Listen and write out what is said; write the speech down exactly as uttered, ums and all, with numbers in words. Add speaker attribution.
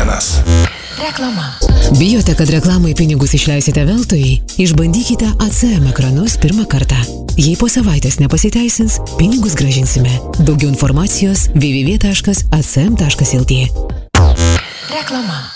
Speaker 1: vienas.
Speaker 2: Reklama. Bijote, kad reklamai pinigus išleisite veltui? Išbandykite A C M ekranus pirmą kartą. Jei po savaitės nepasiteisins, pinigus grąžinsime. Daugiau informacijos w w w taškas a c m taškas l t. Reklama.